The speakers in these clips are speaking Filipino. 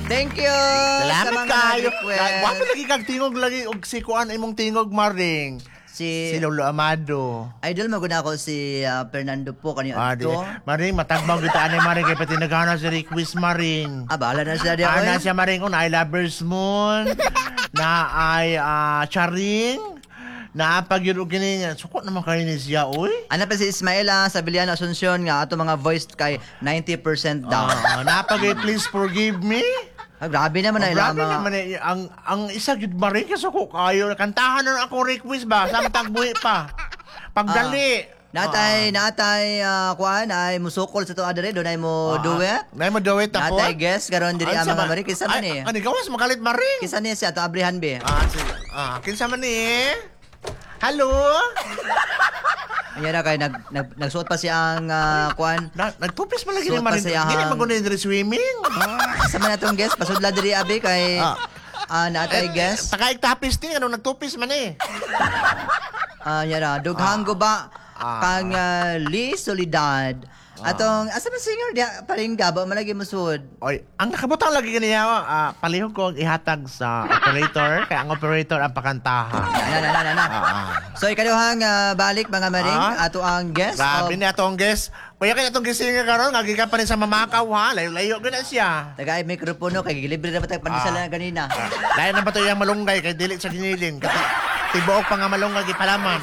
Thank you Salamat sa mga kayo. request. Wapo lagi kag tingog lagi og si kuan imong tingog maring. Si Lolo Amado. Idol maguna ako si Fernando po kanina Di. to. Maring matagbaw kita anay maring kay pati naghana si request maring. Bahala na siya diya. Ana siya maring on I Lovers Moon. Na ay Charing. Na pag yun kini suko naman kayo ni siya oy. Ano pa si Ismaela Sabiliano Asuncion nga ato mga voice kay 90% daw. Napag please forgive me. Grabe naman na ilang Grabe mga... naman eh. Ang isa yun ba rin kasi ko kayo. Kantahan na ako request ba? Samtang buhi pa. Pagdali. Natay kuan ay musukol sa to adere do nay mo duet. Nay mo duet ako. Natay guest karon diri ang mga mari kinsa man ni. Ani gawas makalit maring. Kinsa ni siya to abrihan be. Kinsa man ni? Hello? Ayan na kay nagsuot pa siya ang kuan. Nagtupis man lagi ni Suot pa maring. siya Gini ang- magunin diri swimming. Sa man atong guest pasudla diri abi kay natay guest. Takaik-tapis ni ano nagtupis man eh. Yan na dughang guba kang Lee Solidad. Atong asa man singer dia paring gaba malagi musud. Oy, ang nakabutang lagi kaniya palihog ko ang ihatag sa operator kaya ang operator ang pakantahan. Na. So ikaduhang balik mga maring ato ang guest. Grabe ni atong guest. Kuya kay atong guest singer karon ngagi ka pa rin sa Mamakaw ha. Layo-layo gina siya. Tagay mikropono kay libre na batag pandisal na kanina. Lain na ba to yung malunggay kay dili sa ginilin. Tibuok pa nga malunggay gipalaman.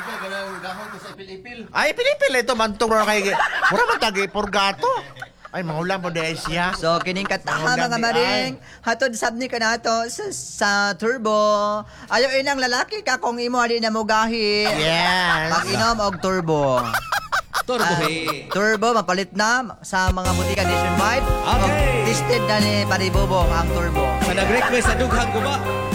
Ay, pilipil ito mantong ro kay. Mura man tagi purgato. Ay, mangulam mo dahil siya. So kining kataha mga maring hatod sabni ka nato sa turbo. Ayaw inang lalaki ka kung imo ali na mugahi. Yes. Pag-inom og turbo. Turbo mapalit na sa mga butika nationwide. Okay. Tested na ni Paribobong ang turbo. Sa nag-request sa dughang guba.